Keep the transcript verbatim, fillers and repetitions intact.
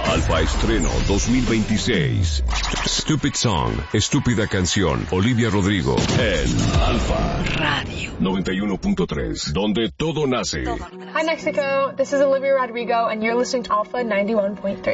Alfa Estreno dos mil veintiséis. Stupid Song, estúpida canción. Olivia Rodrigo en Alfa Radio noventa y uno punto tres, donde todo nace. Hi Mexico, this is Olivia Rodrigo and you're listening to Alpha ninety-one point three.